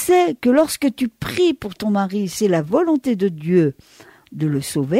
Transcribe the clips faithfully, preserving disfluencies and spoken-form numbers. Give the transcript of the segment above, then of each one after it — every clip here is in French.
sais que lorsque tu pries pour ton mari, c'est la volonté de Dieu de le sauver,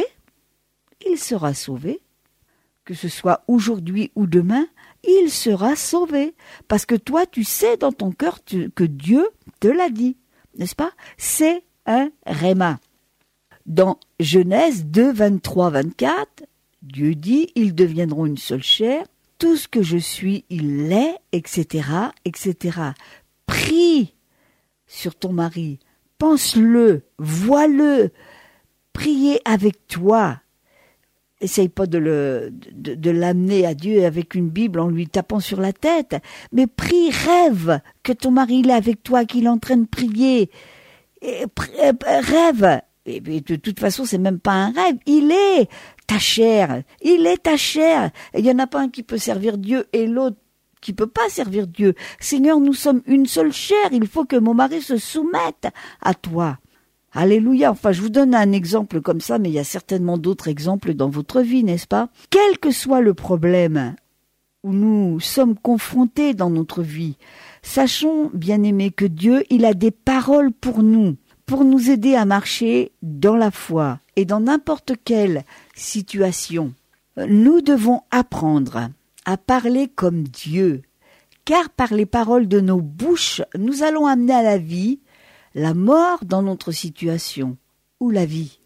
il sera sauvé. Que ce soit aujourd'hui ou demain, il sera sauvé. Parce que toi, tu sais dans ton cœur que Dieu te l'a dit, n'est-ce pas? C'est un réma. Dans Genèse deux, vingt-trois, vingt-quatre, Dieu dit, ils deviendront une seule chair, tout ce que je suis, il l'est, et cetera, et cetera. Prie sur ton mari, pense-le, vois-le, priez avec toi. Essaye pas de, le, de, de l'amener à Dieu avec une Bible en lui tapant sur la tête, mais prie, rêve que ton mari est avec toi, qu'il est en train de prier. Et, rêve. Et de toute façon, c'est même pas un rêve, il est ta chair, il est ta chair. Il y en a pas un qui peut servir Dieu et l'autre qui peut pas servir Dieu. Seigneur, nous sommes une seule chair, il faut que mon mari se soumette à toi. Alléluia. Enfin, je vous donne un exemple comme ça, mais il y a certainement d'autres exemples dans votre vie, n'est-ce pas? Quel que soit le problème où nous sommes confrontés dans notre vie, sachons, bien-aimés, que Dieu, il a des paroles pour nous, pour nous aider à marcher dans la foi et dans n'importe quelle situation. Nous devons apprendre à parler comme Dieu, car par les paroles de nos bouches, nous allons amener à la vie la mort dans notre situation, ou la vie.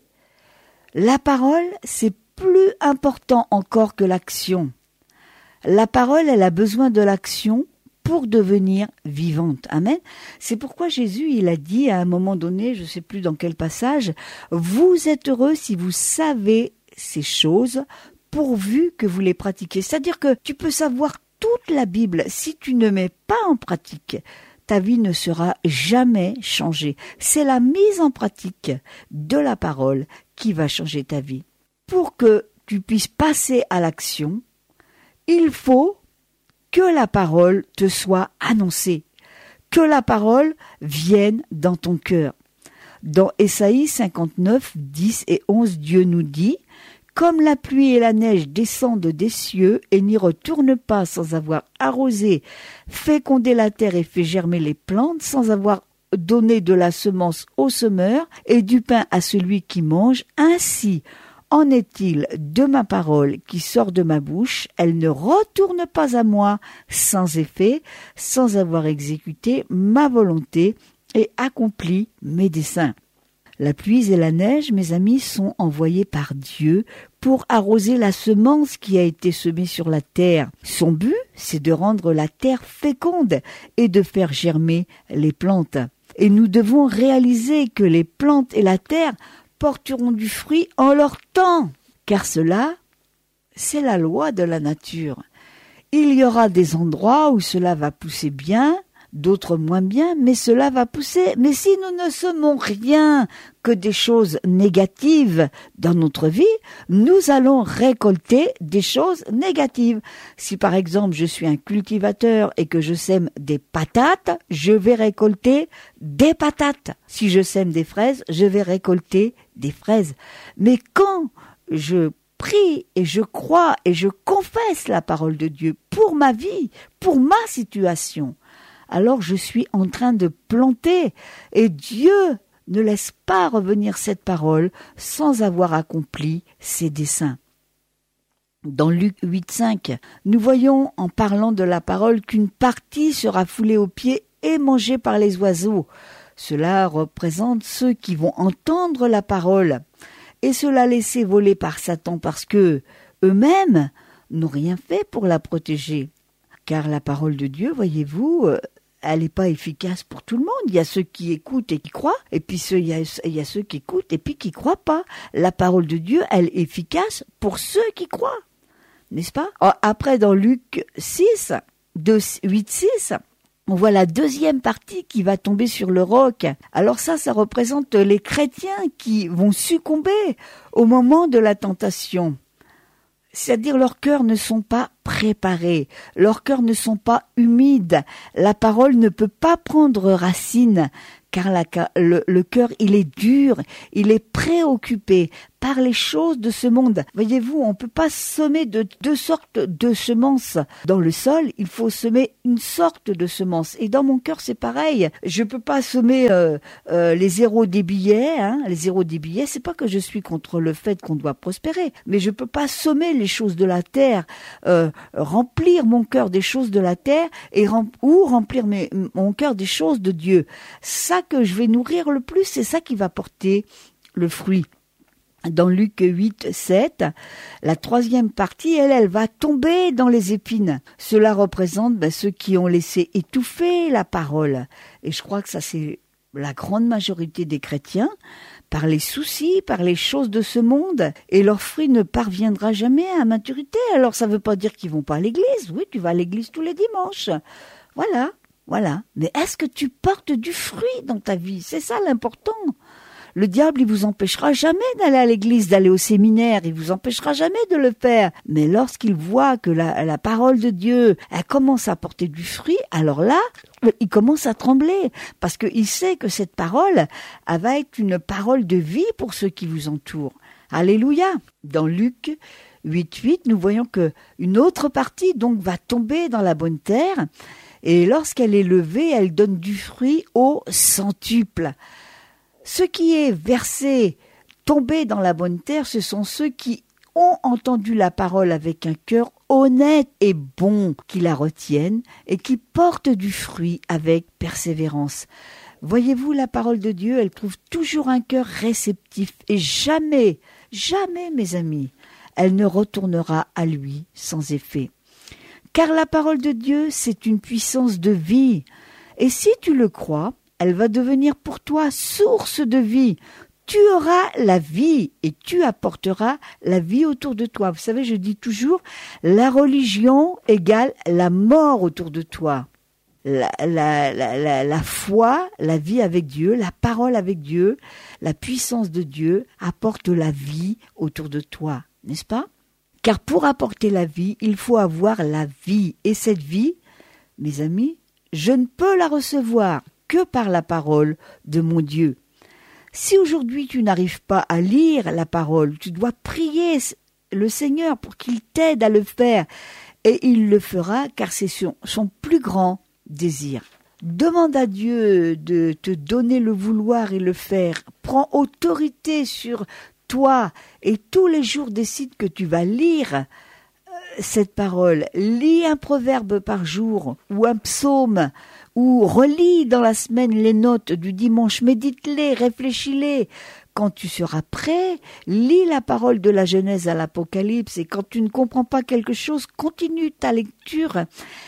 La parole, c'est plus important encore que l'action. La parole, elle a besoin de l'action pour devenir vivante. Amen. C'est pourquoi Jésus, il a dit à un moment donné, je ne sais plus dans quel passage, « Vous êtes heureux si vous savez ces choses, pourvu que vous les pratiquez. » C'est-à-dire que tu peux savoir toute la Bible, si tu ne mets pas en pratique, ta vie ne sera jamais changée. C'est la mise en pratique de la parole qui va changer ta vie. Pour que tu puisses passer à l'action, il faut que la parole te soit annoncée, que la parole vienne dans ton cœur. Dans Ésaïe cinquante-neuf, dix et onze, Dieu nous dit « Comme la pluie et la neige descendent des cieux et n'y retournent pas sans avoir arrosé, fécondé la terre et fait germer les plantes, sans avoir donné de la semence au semeur et du pain à celui qui mange, ainsi en est-il de ma parole qui sort de ma bouche, elle ne retourne pas à moi sans effet, sans avoir exécuté ma volonté et accompli mes desseins. » La pluie et la neige, mes amis, sont envoyés par Dieu pour arroser la semence qui a été semée sur la terre. Son but, c'est de rendre la terre féconde et de faire germer les plantes. Et nous devons réaliser que les plantes et la terre porteront du fruit en leur temps, car cela, c'est la loi de la nature. Il y aura des endroits où cela va pousser bien, d'autres moins bien, mais cela va pousser. Mais si nous ne semons rien que des choses négatives dans notre vie, nous allons récolter des choses négatives. Si par exemple je suis un cultivateur et que je sème des patates, je vais récolter des patates. Si je sème des fraises, je vais récolter des fraises. Mais quand je prie et je crois et je confesse la parole de Dieu pour ma vie, pour ma situation, alors je suis en train de planter et Dieu ne laisse pas revenir cette parole sans avoir accompli ses desseins. Dans Luc huit, cinq, nous voyons en parlant de la parole qu'une partie sera foulée aux pieds et mangée par les oiseaux. Cela représente ceux qui vont entendre la parole et se la laisser voler par Satan parce que eux-mêmes n'ont rien fait pour la protéger. Car la parole de Dieu, voyez-vous, elle n'est pas efficace pour tout le monde. Il y a ceux qui écoutent et qui croient, et puis ceux, il, y a, il y a ceux qui écoutent et puis qui ne croient pas. La parole de Dieu, elle est efficace pour ceux qui croient, n'est-ce pas? Après, dans Luc six, huit, six, on voit la deuxième partie qui va tomber sur le roc. Alors ça, ça représente les chrétiens qui vont succomber au moment de la tentation. C'est-à-dire leurs cœurs ne sont pas préparés, leurs cœurs ne sont pas humides, la parole ne peut pas prendre racine, car la, le, le cœur, il est dur, il est préoccupé par les choses de ce monde. Voyez-vous, on ne peut pas semer de deux sortes de semences dans le sol, il faut semer une sorte de semence. Et dans mon cœur, c'est pareil. Je ne peux pas semer euh, euh, les zéros des billets. Hein. Les zéros des billets, c'est pas que je suis contre le fait qu'on doit prospérer, mais je ne peux pas semer les choses de la terre, euh, remplir mon cœur des choses de la terre et rem- ou remplir mes, mon cœur des choses de Dieu. Ça que je vais nourrir le plus, c'est ça qui va porter le fruit. Dans Luc huit, sept, la troisième partie, elle, elle va tomber dans les épines. Cela représente ben, ceux qui ont laissé étouffer la parole. Et je crois que ça, c'est la grande majorité des chrétiens, par les soucis, par les choses de ce monde. Et leur fruit ne parviendra jamais à maturité. Alors, ça ne veut pas dire qu'ils vont pas à l'église. Oui, tu vas à l'église tous les dimanches. Voilà, voilà. Mais est-ce que tu portes du fruit dans ta vie? C'est ça l'important. Le diable, il vous empêchera jamais d'aller à l'église, d'aller au séminaire, il vous empêchera jamais de le faire. Mais lorsqu'il voit que la, la parole de Dieu, elle commence à porter du fruit, alors là, il commence à trembler, parce qu'il sait que cette parole, elle va être une parole de vie pour ceux qui vous entourent. Alléluia. Dans Luc huit, huit, nous voyons que une autre partie, donc, va tomber dans la bonne terre, et lorsqu'elle est levée, elle donne du fruit au centuple. Ce qui est versé, tombé dans la bonne terre, ce sont ceux qui ont entendu la parole avec un cœur honnête et bon, qui la retiennent et qui portent du fruit avec persévérance. Voyez-vous, la parole de Dieu, elle trouve toujours un cœur réceptif et jamais, jamais, mes amis, elle ne retournera à lui sans effet. Car la parole de Dieu, c'est une puissance de vie. Et si tu le crois, elle va devenir pour toi source de vie. Tu auras la vie et tu apporteras la vie autour de toi. Vous savez, je dis toujours, la religion égale la mort autour de toi. La, la, la, la, la foi, la vie avec Dieu, la parole avec Dieu, la puissance de Dieu apporte la vie autour de toi, n'est-ce pas? Car pour apporter la vie, il faut avoir la vie. Et cette vie, mes amis, je ne peux la recevoir que par la parole de mon Dieu. Si aujourd'hui tu n'arrives pas à lire la parole, tu dois prier le Seigneur pour qu'il t'aide à le faire. Et il le fera car c'est son, son plus grand désir. Demande à Dieu de te donner le vouloir et le faire. Prends autorité sur toi et tous les jours décide que tu vas lire cette parole. Lis un proverbe par jour ou un psaume ou relis dans la semaine les notes du dimanche, médite-les, réfléchis-les. Quand tu seras prêt, lis la parole de la Genèse à l'Apocalypse et quand tu ne comprends pas quelque chose, continue ta lecture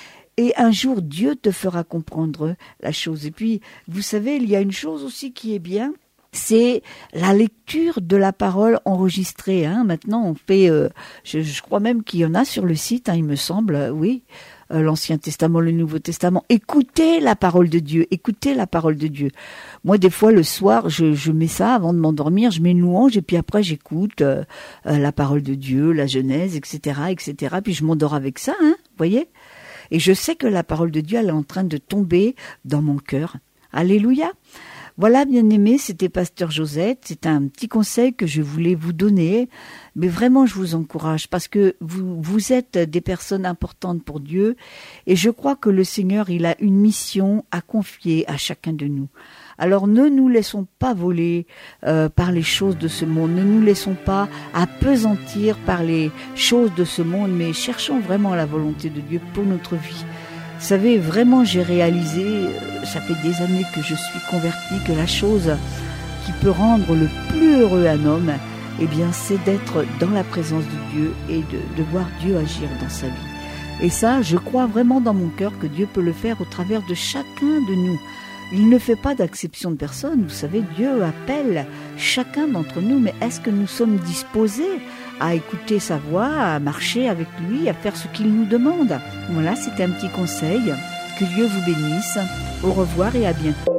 et un jour Dieu te fera comprendre la chose. Et puis, vous savez, il y a une chose aussi qui est bien, c'est la lecture de la parole enregistrée. Hein. Maintenant, on fait, euh, je, je crois même qu'il y en a sur le site, hein, il me semble, euh, oui, euh, l'Ancien Testament, le Nouveau Testament. Écoutez la parole de Dieu, écoutez la parole de Dieu. Moi, des fois, le soir, je, je mets ça avant de m'endormir, je mets une louange et puis après, j'écoute euh, euh, la parole de Dieu, la Genèse, et cetera, et cetera. Puis je m'endors avec ça, hein, vous voyez. Et je sais que la parole de Dieu, elle est en train de tomber dans mon cœur. Alléluia. Voilà, bien-aimés, c'était Pasteur Josette. C'est un petit conseil que je voulais vous donner. Mais vraiment, je vous encourage parce que vous, vous êtes des personnes importantes pour Dieu. Et je crois que le Seigneur, il a une mission à confier à chacun de nous. Alors ne nous laissons pas voler euh, par les choses de ce monde. Ne nous laissons pas appesantir par les choses de ce monde. Mais cherchons vraiment la volonté de Dieu pour notre vie. Vous savez, vraiment, j'ai réalisé, ça fait des années que je suis convertie, que la chose qui peut rendre le plus heureux un homme, eh bien, c'est d'être dans la présence de Dieu et de, de voir Dieu agir dans sa vie. Et ça, je crois vraiment dans mon cœur que Dieu peut le faire au travers de chacun de nous. Il ne fait pas d'acception de personne. Vous savez, Dieu appelle chacun d'entre nous, mais est-ce que nous sommes disposés à écouter sa voix, à marcher avec lui, à faire ce qu'il nous demande? Voilà, c'était un petit conseil. Que Dieu vous bénisse. Au revoir et à bientôt.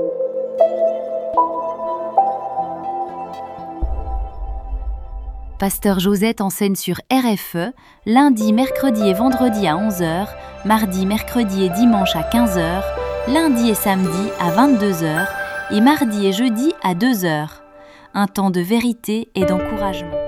Pasteur Josette enseigne sur R F E, lundi, mercredi et vendredi à onze heures, mardi, mercredi et dimanche à quinze heures, lundi et samedi à vingt-deux heures et mardi et jeudi à deux heures. Un temps de vérité et d'encouragement.